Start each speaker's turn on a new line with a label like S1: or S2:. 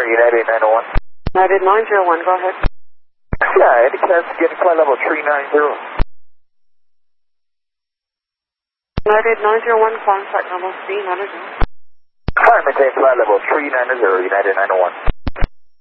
S1: Center, United 901.
S2: United 901, go ahead.
S1: Yeah, any chance to get flight level 390?
S2: United 901, contact normal speed, 900.
S1: Fire maintain flight level 390, United 901.